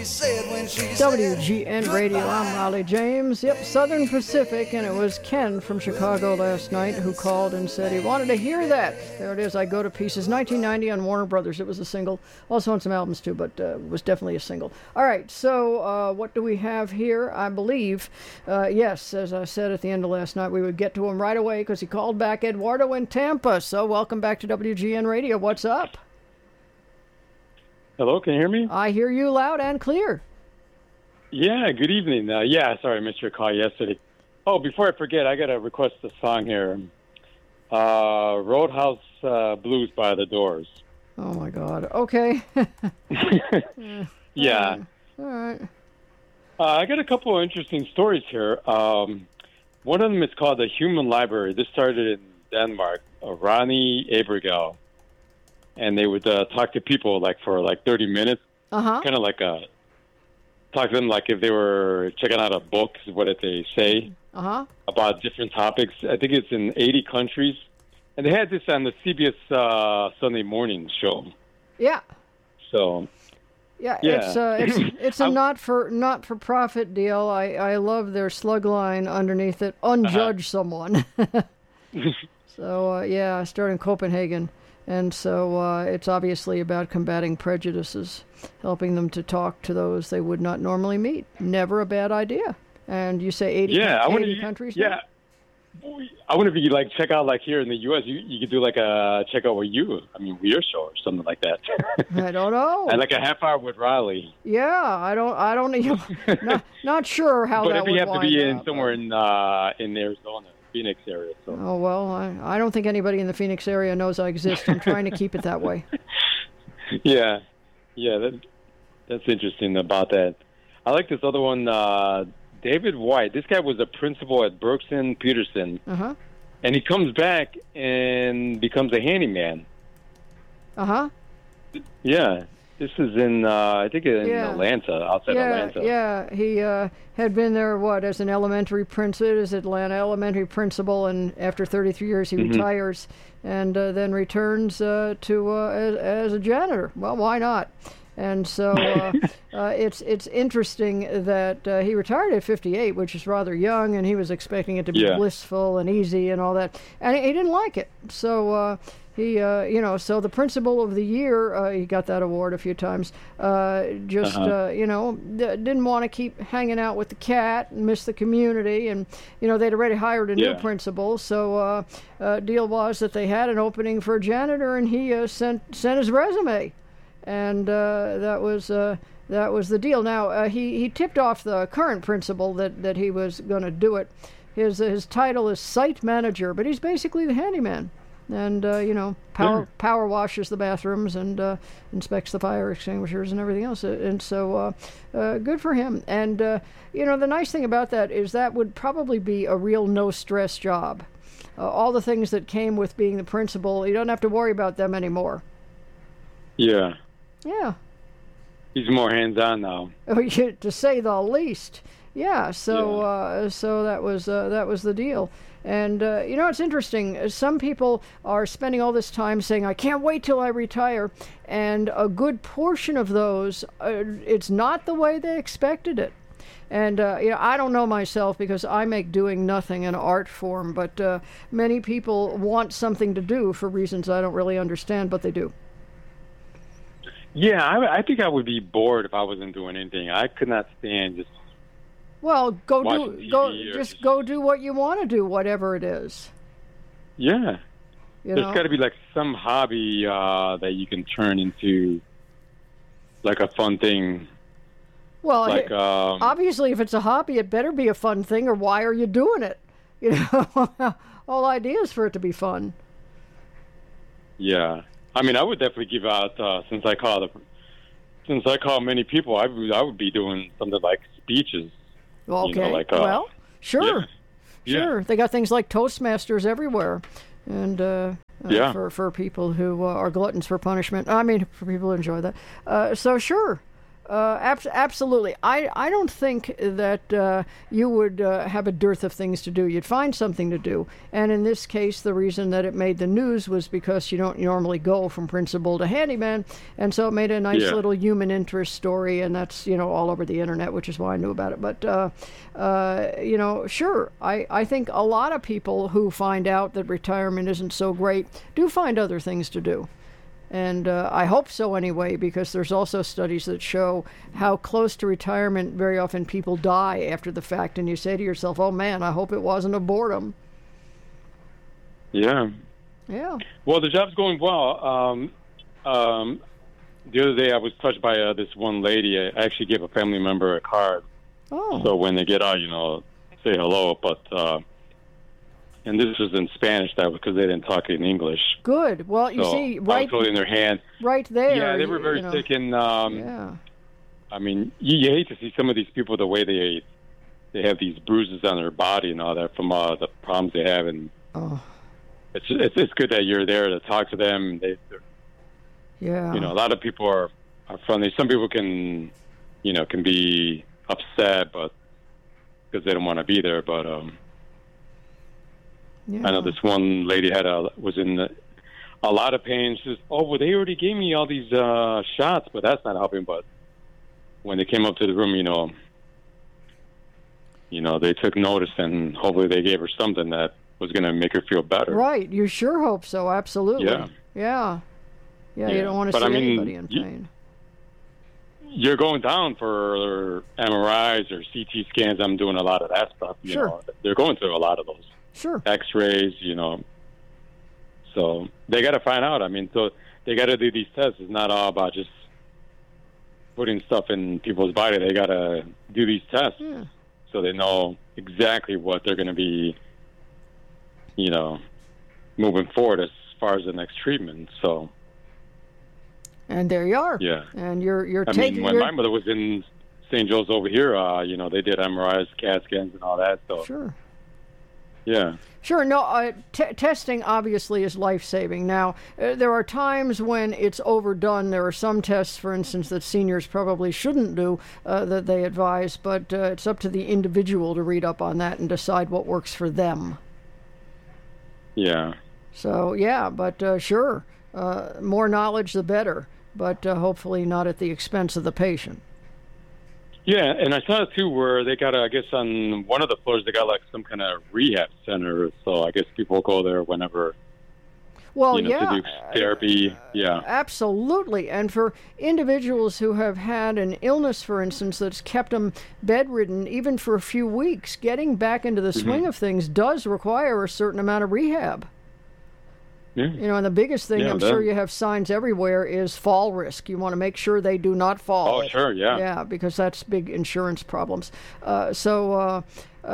WGN Radio, I'm Raleigh James. Yep, Southern Pacific, and it was Ken from Chicago last night who called and said he wanted to hear that. There it is, I Go to Pieces, 1990 on Warner Brothers. It was a single, also on some albums too, but it was definitely a single. All right, so what do we have here? I believe, yes, as I said at the end of last night, we would get to him right away because he called back Eduardo in Tampa. So welcome back to WGN Radio. What's up? Hello, can you hear me? I hear you loud and clear. Yeah, good evening. Sorry I missed your call yesterday. Oh, before I forget, I got to request a song here. Roadhouse Blues by The Doors. Oh, my God. Okay. Yeah. All right. I got a couple of interesting stories here. One of them is called The Human Library. This started in Denmark. Ronnie Abergel. And they would talk to people for 30 minutes. Kind of talk to them like if they were checking out a book, what did they say about different topics. I think it's in 80 countries. And they had this on the CBS Sunday morning show. Yeah. So, yeah. It's a not for profit deal. I love their slug line underneath it. Unjudge someone. So I started in Copenhagen. And so it's obviously about combating prejudices, helping them to talk to those they would not normally meet. Never a bad idea. And you say 80 countries? Yeah. Now? I wonder if you could check out here in the U.S. You could do a check out with your show or something like that. I don't know. And a half hour with Riley. Yeah, I don't not sure how but that would if you have to be up, somewhere in Arizona. Phoenix area. So. Oh, well, I don't think anybody in the Phoenix area knows I exist. I'm trying to keep it that way. Yeah, that's interesting about that. I like this other one, David White. This guy was a principal at Brooks and Peterson. And he comes back and becomes a handyman. Yeah. This is in, I think, Atlanta, outside Atlanta. Yeah, he had been there, as an elementary elementary principal, and after 33 years he retires and then returns as a janitor. Well, why not? And so it's interesting that he retired at 58, which is rather young, and he was expecting it to be blissful and easy and all that, and he didn't like it. So he, so the principal of the year, he got that award a few times, didn't want to keep hanging out with the cat and miss the community. And, they'd already hired a new principal. So deal was that they had an opening for a janitor, and he sent his resume. And that was the deal. Now, he tipped off the current principal that he was going to do it. His title is site manager, but he's basically the handyman. And, power washes the bathrooms and inspects the fire extinguishers and everything else. And so good for him. And, the nice thing about that is that would probably be a real no-stress job. All the things that came with being the principal, you don't have to worry about them anymore. Yeah. Yeah. He's more hands-on now. To say the least. Yeah, so that was the deal. And, it's interesting. Some people are spending all this time saying, I can't wait till I retire. And a good portion of those, it's not the way they expected it. And, I don't know myself because I make doing nothing an art form. But many people want something to do for reasons I don't really understand, but they do. Yeah, I think I would be bored if I wasn't doing anything. I could not stand just... Well, go do what you want to do, whatever it is. Yeah. There's got to be some hobby that you can turn into a fun thing. Well, obviously, if it's a hobby, it better be a fun thing, or why are you doing it? Whole idea is for it to be fun. Yeah. I mean, I would definitely give out, since I call many people, I would be doing something like speeches. Okay. Sure. Sure. They got things like Toastmasters everywhere. And for people who are gluttons for punishment. I mean, for people who enjoy that. So, sure. Absolutely. I don't think that you would have a dearth of things to do. You'd find something to do. And in this case, the reason that it made the news was because you don't normally go from principal to handyman. And so it made a nice little human interest story. And that's, all over the internet, which is why I knew about it. But, sure, I think a lot of people who find out that retirement isn't so great do find other things to do. And I hope so anyway, because there's also studies that show how close to retirement very often people die after the fact. And you say to yourself, oh, man, I hope it wasn't a boredom. Yeah. Yeah. Well, the job's going well. The other day I was touched by this one lady. I actually gave a family member a card. Oh. So when they get out, say hello. But and this was in Spanish, that was because they didn't talk in English. Good. Well, you see, right, I was holding their hand. Right there. Yeah, they were very sick, and I mean, you hate to see some of these people the way they have these bruises on their body and all that from the problems they have, and it's good that you're there to talk to them. Yeah. A lot of people are friendly. Some people can be upset, but because they don't want to be there, but. Yeah. I know this one lady was in a lot of pain. She says, "Oh, well, they already gave me all these shots, but that's not helping." But when they came up to the room, they took notice, and hopefully they gave her something that was going to make her feel better. Right. You sure hope so. Absolutely. Yeah. You don't want to see anybody in pain. You're going down for MRIs or CT scans. I'm doing a lot of that stuff. Sure. They're going through a lot of those. Sure. X-rays, So they got to find out. I mean, so they got to do these tests. It's not all about just putting stuff in people's body. They got to do these tests so they know exactly what they're going to be, moving forward as far as the next treatment. So. And there you are. Yeah. And you're I taking. mean, when my mother was in St. Joe's over here, they did MRIs, CAT scans, and all that. So. Sure. Yeah. Sure. No, testing obviously is life-saving. Now, there are times when it's overdone. There are some tests, for instance, that seniors probably shouldn't do that they advise, but it's up to the individual to read up on that and decide what works for them. Yeah. So, but sure, more knowledge the better, but hopefully not at the expense of the patient. Yeah, and I saw it too where they got, I guess, on one of the floors, they got like some kind of rehab center. So I guess people go there whenever, to do therapy. Yeah. Absolutely. And for individuals who have had an illness, for instance, that's kept them bedridden even for a few weeks, getting back into the swing of things does require a certain amount of rehab. Yeah. And the biggest thing, I'm sure you have signs everywhere, is fall risk. You want to make sure they do not fall. Oh, sure, yeah. Yeah, because that's big insurance problems. Absolutely.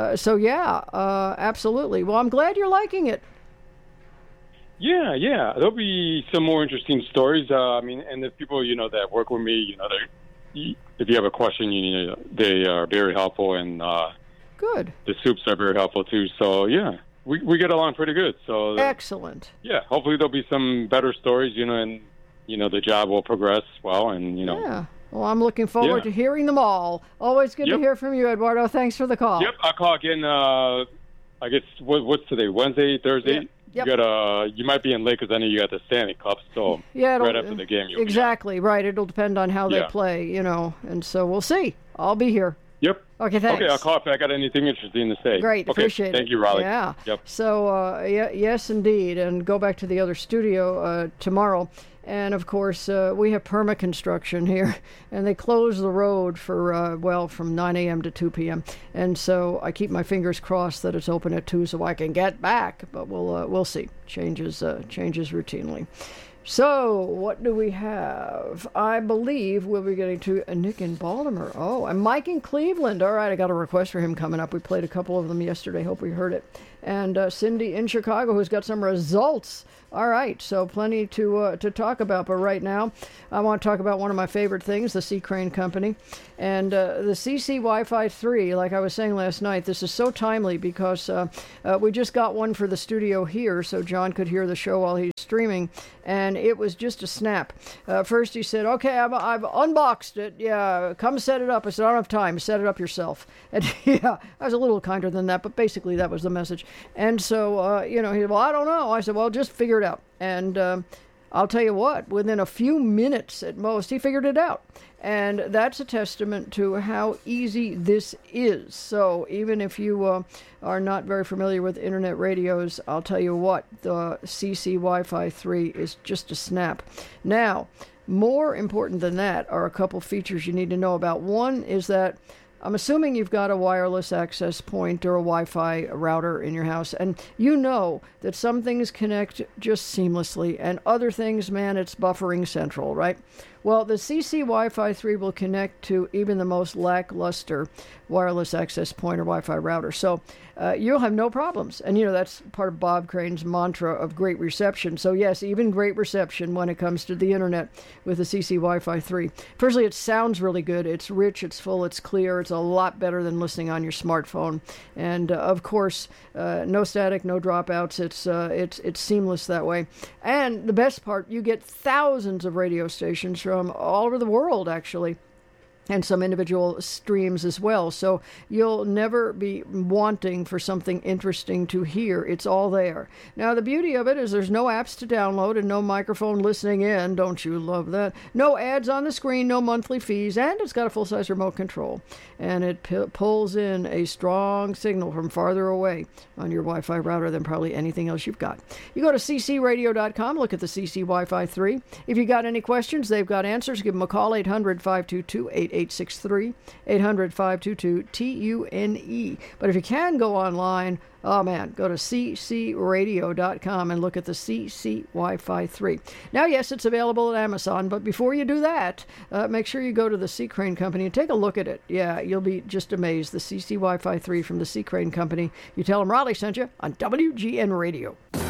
Well, I'm glad you're liking it. Yeah. There'll be some more interesting stories. And the people, that work with me, if you have a question, they are very helpful, and good. The soups are very helpful, too. So, yeah. We get along pretty good. So excellent. Yeah, hopefully there'll be some better stories, and the job will progress well, and Yeah. Well, I'm looking forward to hearing them all. Always good to hear from you, Eduardo. Thanks for the call. Yep, I'll call again. I guess what's today? Wednesday, Thursday. Yep. You might be in late because I know you got the Stanley Cup. So right after the game, exactly right. It'll depend on how they play, and so we'll see. I'll be here. Yep. Okay, thanks. Okay, I'll call if I got anything interesting to say. Great, appreciate it. Thank you, Raleigh. Yeah. Yep. So, yes, indeed, and go back to the other studio tomorrow. And, of course, we have perma-construction here, and they close the road for, from 9 a.m. to 2 p.m. And so I keep my fingers crossed that it's open at 2 so I can get back, but we'll see. Changes routinely. So, what do we have? I believe we'll be getting to Nick in Baltimore. Oh, and Mike in Cleveland. All right, I got a request for him coming up. We played a couple of them yesterday. Hope we heard it. And Cindy in Chicago, who's got some results. All right, so plenty to talk about. But right now, I want to talk about one of my favorite things, the Sea Crane Company. And the CC Wi-Fi 3, like I was saying last night, this is so timely because we just got one for the studio here, so John could hear the show while he's streaming. And it was just a snap. First he said, okay, I've unboxed it. Yeah, come set it up. I said, I don't have time. Set it up yourself. And yeah, I was a little kinder than that, but basically that was the message. And so, he said, well, I don't know. I said, well, just figure it out. And I'll tell you what, within a few minutes at most, he figured it out. And that's a testament to how easy this is. So even if you are not very familiar with internet radios, I'll tell you what, the CC Wi-Fi 3 is just a snap. Now, more important than that are a couple features you need to know about. One is that I'm assuming you've got a wireless access point or a Wi-Fi router in your house, and you know that some things connect just seamlessly, and other things, man, it's buffering central, right? Well, the CC Wi-Fi 3 will connect to even the most lackluster wireless access point or Wi-Fi router. So you'll have no problems. And, that's part of Bob Crane's mantra of great reception. So, yes, even great reception when it comes to the internet with the CC Wi-Fi 3. Firstly, it sounds really good. It's rich, it's full, it's clear. It's a lot better than listening on your smartphone. And, of course, no static, no dropouts. It's seamless that way. And the best part, you get thousands of radio stations from all over the world, actually, and some individual streams as well. So you'll never be wanting for something interesting to hear. It's all there. Now, the beauty of it is there's no apps to download and no microphone listening in. Don't you love that? No ads on the screen, no monthly fees, and it's got a full-size remote control. And it pulls in a strong signal from farther away on your Wi-Fi router than probably anything else you've got. You go to ccradio.com, look at the CC Wi-Fi 3. If you got any questions, they've got answers. Give them a call, 800-522-8863, 800-522-TUNE. But if you can go online, oh man, go to ccradio.com and look at the CC Wi-Fi 3. Now, yes, it's available at Amazon, but before you do that, make sure you go to the C. Crane Company and take a look at it. Yeah, you'll be just amazed. The CC Wi-Fi 3 from the C. Crane Company. You tell them Raleigh sent you on WGN Radio.